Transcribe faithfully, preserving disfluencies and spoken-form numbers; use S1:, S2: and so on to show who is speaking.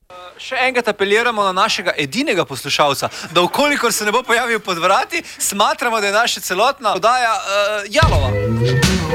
S1: Še enkrat apeliramo na našega edinega poslušalca, da ukolikor se ne bo pojavil pod vrati, smatramo, da je naša celotna oddaja uh, jalova.